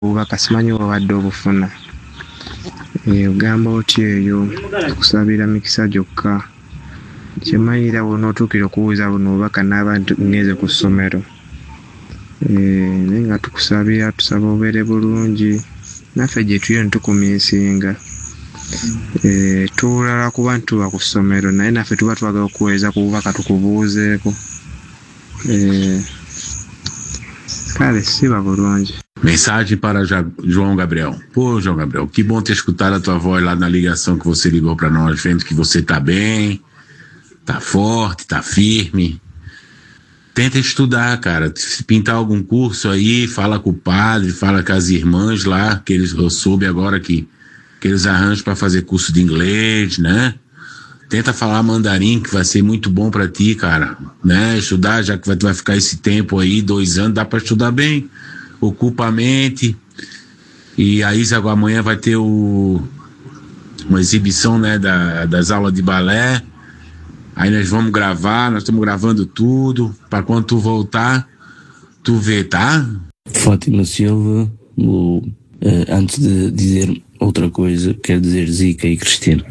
obubaka simanyi wabadde obufuna. Ogamba otya eyo kusabira mikisa gyokka. Kyemanyira wonootuukira okubuuza buno obubaka n'abantu ngeze ku ssomero. Naye nga tukusabira tusaba obeere bulungi naffe gye tuyo netukumiisinga. Tulala kuba ntuba ku ssomero naye naffe tuba twagala okuweereza ku bubaka tukubuuzeeko. Kale siba bulungi. Mensagem para João Gabriel. Pô, João Gabriel, que bom ter escutado a tua voz lá na ligação que você ligou para nós, vendo que você tá bem, tá forte, tá firme. Tenta estudar, cara. Se pintar algum curso aí, fala com o padre, fala com as irmãs lá, que eu soube agora que eles arranjam para fazer curso de inglês, né? Tenta falar mandarim, que vai ser muito bom para ti, cara, né? Estudar, já que tu vai ficar esse tempo aí, 2 anos, dá para estudar bem. Ocupa a mente. E a Isa amanhã vai ter uma exibição, né, das aulas de balé. Aí nós vamos gravar, nós estamos gravando tudo, para quando tu voltar, tu vê, tá? Fátima Silva, antes de dizer outra coisa, quero dizer Zica e Cristina.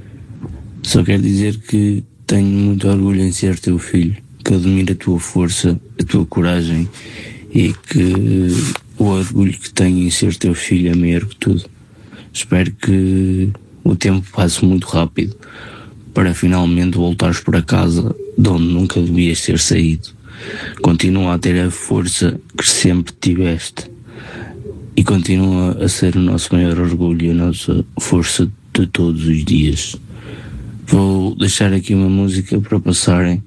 Só quero dizer que tenho muito orgulho em ser teu filho, que admiro a tua força, a tua coragem e que o orgulho que tenho em ser teu filho é maior que tudo. Espero que o tempo passe muito rápido para finalmente voltares para casa de onde nunca devias ter saído. Continua a ter a força que sempre tiveste e continua a ser o nosso maior orgulho e a nossa força de todos os dias. Vou deixar aqui uma música para passarem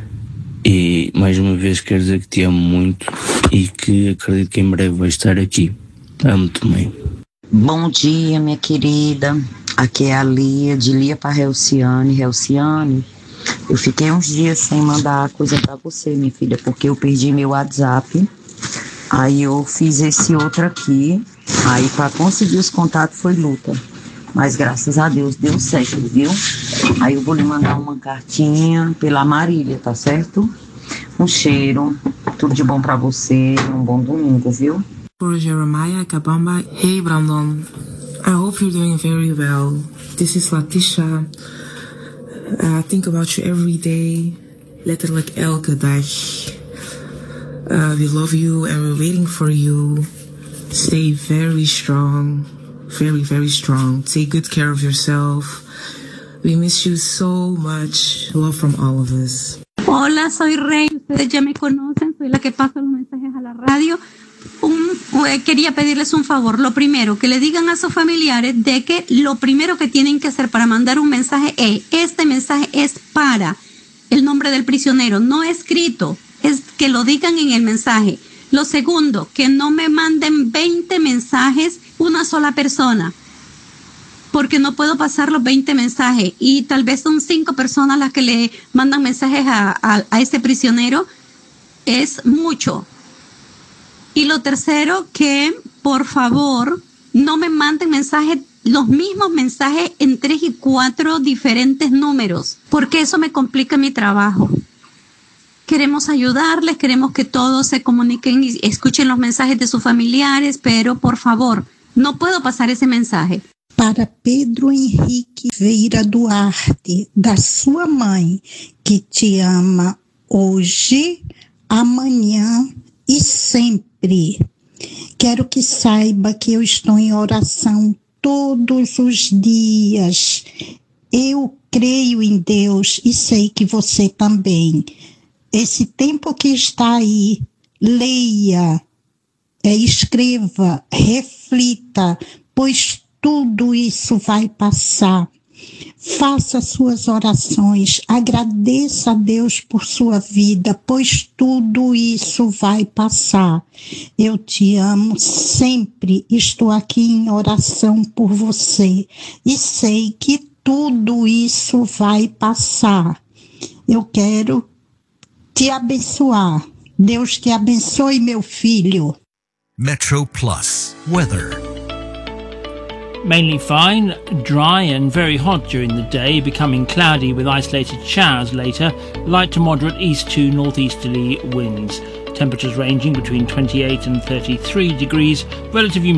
e mais uma vez quero dizer que te amo muito e que acredito que em breve vais estar aqui. Amo-te também. Bom dia, minha querida. Aqui é a Lia, de Lia para Helciane. Helciane, eu fiquei uns dias sem mandar coisa para você, minha filha, porque eu perdi meu WhatsApp. Aí eu fiz esse outro aqui. Aí para conseguir os contatos foi luta. Mas graças a Deus deu certo, viu? Aí eu vou lhe mandar uma cartinha pela Marília, tá certo? Um cheiro, tudo de bom pra você, um bom domingo, viu? For Jeremiah Kabamba. Hey Brandon, I hope you're doing very well. This is Latisha. I think about you every day. Letterlijk elke dag. We love you and we're waiting for you. Stay very strong. Very, very strong. Take good care of yourself. We miss you so much. Love from all of us. Hola, soy Rey. Ustedes ya me conocen. Soy la que pasa los mensajes a la radio. Quería pedirles un favor. Lo primero, que le digan a sus familiares de que lo primero que tienen que hacer para mandar un mensaje es, este mensaje es para el nombre del prisionero, no escrito. Es que lo digan en el mensaje. Lo segundo, que no me manden 20 mensajes una sola persona, porque no puedo pasar los 20 mensajes y tal vez son 5 personas las que le mandan mensajes a este prisionero, es mucho. Y lo tercero, que por favor no me manden mensajes, los mismos mensajes en 3 y 4 diferentes números, porque eso me complica mi trabajo. Queremos ayudarles, queremos que todos se comuniquen y escuchen los mensajes de sus familiares, pero por favor, no puedo pasar esse mensaje. Para Pedro Henrique Veira Duarte, da sua mãe, que te ama hoje, amanhã e sempre. Quero que saiba que eu estou em oração todos os dias. Eu creio em Deus e sei que você também. Esse tempo que está aí, leia, escreva, reflita, pois tudo isso vai passar. Faça suas orações, agradeça a Deus por sua vida, pois tudo isso vai passar. Eu te amo sempre, estou aqui em oração por você e sei que tudo isso vai passar. Eu quero te abençoar. Deus te abençoe, meu filho. Metro Plus weather. Mainly fine, dry and very hot during the day, becoming cloudy with isolated showers later, light to moderate east to northeasterly winds. Temperatures ranging between 28 and 33 degrees. Relative humidity